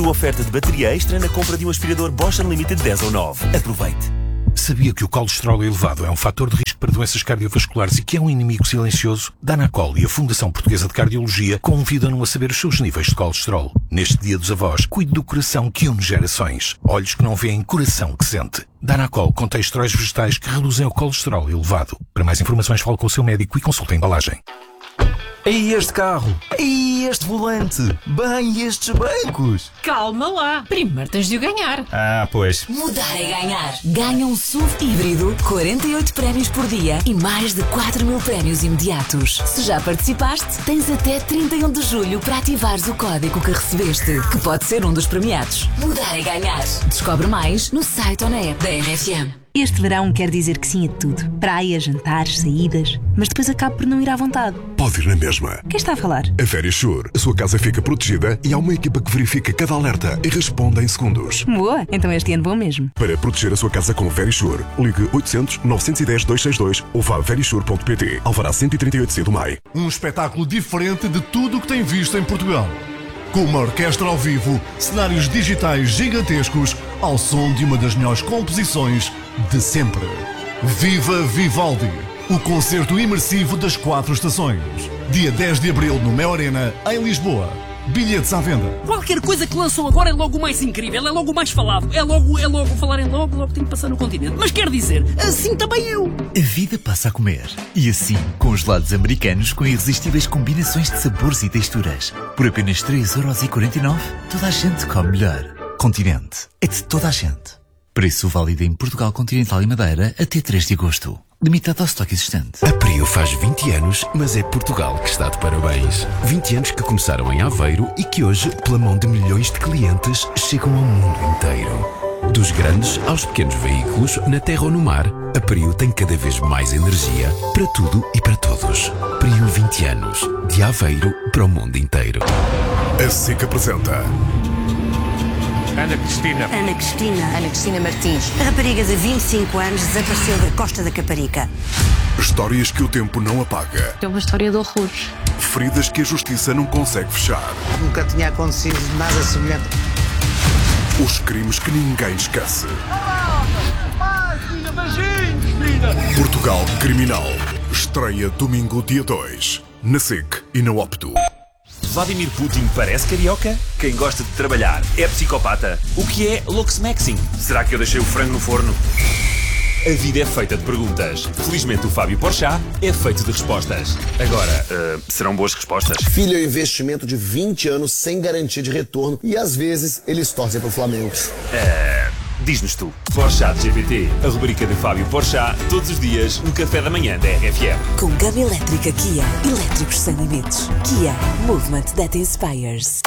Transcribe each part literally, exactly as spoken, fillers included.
uma oferta de bateria extra na compra de um aspirador Bosch Unlimited dez ou nove. Aproveite. Sabia que o colesterol elevado é um fator de risco para doenças cardiovasculares e que é um inimigo silencioso? Danacol e a Fundação Portuguesa de Cardiologia convidam-no a saber os seus níveis de colesterol. Neste Dia dos Avós, cuide do coração que une gerações. Olhos que não veem, coração que sente. Danacol contém esteróis vegetais que reduzem o colesterol elevado. Para mais informações, fale com o seu médico e consulte a embalagem. E este carro? E este volante? Bem, estes bancos? Calma lá. Primeiro tens de o ganhar. Ah, pois. Mudar é ganhar. Ganha um S U V híbrido, quarenta e oito prémios por dia e mais de quatro mil prémios imediatos. Se já participaste, tens até trinta e um de julho para ativares o código que recebeste, que pode ser um dos premiados. Mudar é ganhar. Descobre mais no site ou na app da R F M. Este verão quer dizer que sim a tudo. Praia, jantares, saídas. Mas depois acabo por não ir à vontade. Pode ir na mesma. Quem está a falar? A Verisure. A sua casa fica protegida e há uma equipa que verifica cada alerta e responde em segundos. Boa, então este ano vou mesmo. Para proteger a sua casa com Verisure, ligue oitocentos, novecentos e dez, duzentos e sessenta e dois ou vá a verisure ponto pt. Alvará cento e trinta e oito C do M A I. Um espetáculo diferente de tudo o que tem visto em Portugal. Com uma orquestra ao vivo, cenários digitais gigantescos, ao som de uma das melhores composições de sempre. Viva Vivaldi! O concerto imersivo das quatro estações. Dia dez de abril no Mel Arena, em Lisboa. Bilhetes à venda. Qualquer coisa que lançam agora é logo o mais incrível, é logo o mais falado, é logo, é logo falar em logo, logo tem que passar no continente. Mas quer dizer, assim também eu. A vida passa a comer. E assim, com os gelados americanos com irresistíveis combinações de sabores e texturas. Por apenas três euros e quarenta e nove, toda a gente come melhor. Continente. É de toda a gente. Preço válido em Portugal Continental e Madeira até três de agosto. Limitado ao estoque existente. A Prio faz vinte anos, mas é Portugal que está de parabéns. vinte anos que começaram em Aveiro e que hoje, pela mão de milhões de clientes, chegam ao mundo inteiro. Dos grandes aos pequenos veículos, na terra ou no mar, a Prio tem cada vez mais energia para tudo e para todos. Prio vinte anos, de Aveiro para o mundo inteiro. A SIC apresenta Ana Cristina. Ana Cristina. Ana Cristina Martins. A rapariga de vinte e cinco anos desapareceu da Costa da Caparica. Histórias que o tempo não apaga. É uma história de horrores. Feridas que a justiça não consegue fechar. Nunca tinha acontecido nada semelhante. Os crimes que ninguém esquece. Portugal Criminal. Estreia domingo dia dois. Na SIC e na Opto. Vladimir Putin parece carioca? Quem gosta de trabalhar é psicopata? O que é Luxmaxing? Será que eu deixei o frango no forno? A vida é feita de perguntas. Felizmente o Fábio Porchat é feito de respostas. Agora, uh, serão boas respostas? Filho é um investimento de vinte anos sem garantia de retorno e às vezes eles torcem pro Flamengo. Uh, diz-nos tu. Porchat G P T, a rubrica de Fábio Porchat, todos os dias no café da manhã da R F M. Com gama elétrica Kia, elétricos sem limites. Kia, movement that inspires.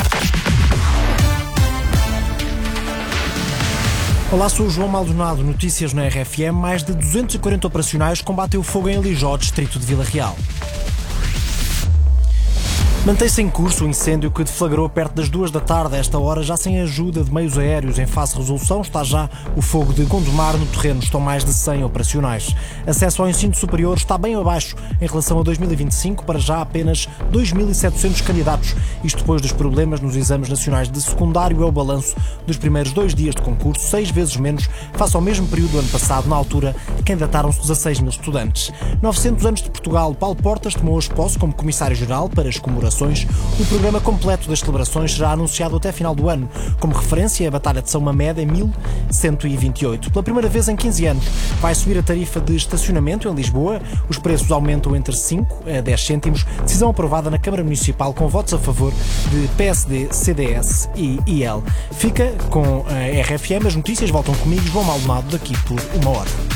Olá, sou o João Maldonado, notícias na R F M. Mais de duzentos e quarenta operacionais combatem o fogo em Lijó, distrito de Vila Real. Mantém-se em curso o incêndio que deflagrou perto das duas da tarde. A esta hora, já sem ajuda de meios aéreos em fase de resolução, está já o fogo de Gondomar. No terreno estão mais de cem operacionais. Acesso ao ensino superior está bem abaixo em relação a dois mil e vinte e cinco, para já apenas dois mil e setecentos candidatos. Isto depois dos problemas nos exames nacionais de secundário. É o balanço dos primeiros dois dias de concurso, seis vezes menos face ao mesmo período do ano passado, na altura candidataram-se dezasseis mil estudantes. novecentos anos de Portugal. Paulo Portas tomou hoje posse como comissário-geral para as comemorações. O programa completo das celebrações será anunciado até final do ano. Como referência, a Batalha de São Mamede em mil cento e vinte e oito. Pela primeira vez em quinze anos, vai subir a tarifa de estacionamento em Lisboa. Os preços aumentam entre cinco a dez cêntimos. Decisão aprovada na Câmara Municipal com votos a favor de P S D, C D S e I L. Fica com a R F M. As notícias voltam comigo, João Maldonado, daqui por uma hora.